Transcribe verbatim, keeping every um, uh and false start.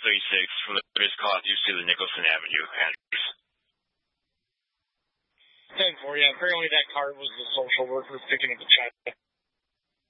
thirty-six from the latest Call of Duty, the Nicholson Avenue, Andrews. ten four, yeah. Apparently that card was the social worker picking up the child.